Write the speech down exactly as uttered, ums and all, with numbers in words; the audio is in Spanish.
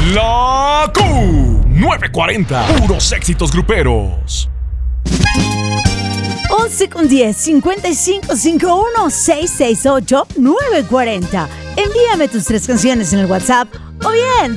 La Q novecientos cuarenta, puros éxitos gruperos. once con diez, cincuenta y cinco, cincuenta y uno, seiscientos sesenta y ocho, novecientos cuarenta. Envíame tus tres canciones en el WhatsApp o bien